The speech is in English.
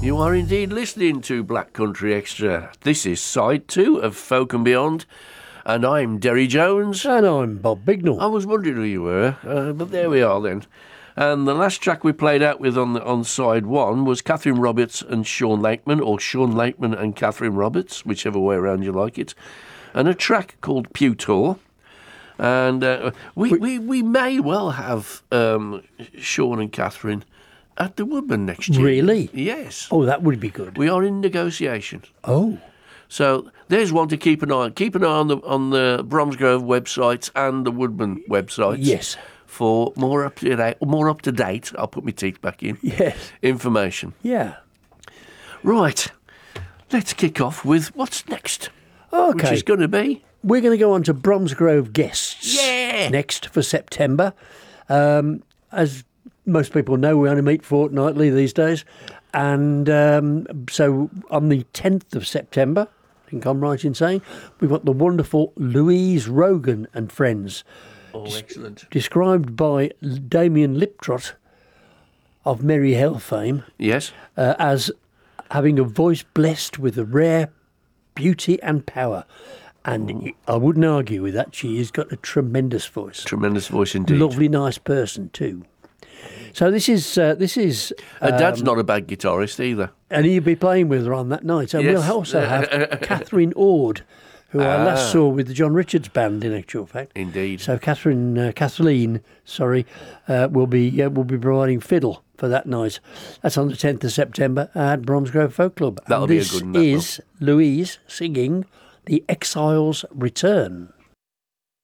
You are indeed listening to Black Country Extra. This is side 2 of Folk and Beyond, and I'm Derry Jones. And I'm Bob Bignell. I was wondering who you were, but there we are then. And the last track we played out with on side 1 was Catherine Roberts and Sean Lakeman, or Sean Lakeman and Catherine Roberts, whichever way around you like it, and a track called Pew Tour. And we may well have Sean and Catherine at the Woodman next year. Really? Yes. Oh, that would be good. We are in negotiation. Oh. So there's one to keep an eye on. Keep an eye on the Bromsgrove websites and the Woodman websites. Yes. For more up to date. I'll put my teeth back in. Yes. Information. Yeah. Right. Let's kick off with what's next. Okay. Which is going to be. We're going to go on to Bromsgrove guests. Yeah. Next for September. As most people know, we only meet fortnightly these days. And so on the 10th of September, I think I'm right in saying, we've got the wonderful Louise Rogan and friends. Oh, excellent. Described by Damien Liptrot of Merry Hell fame. Yes. As having a voice blessed with a rare beauty and power. And I wouldn't argue with that. She has got a tremendous voice. Tremendous voice indeed. Lovely, nice person too. So this is. Dad's not a bad guitarist either. And he'll be playing with her on that night. And Yes. we'll also have Catherine Ord, who I last saw with the John Richards Band, in actual fact. Indeed. So Kathleen, will be providing fiddle for that night. That's on the 10th of September at Bromsgrove Folk Club. That'll be a good one. This is Louise singing The Exile's Return.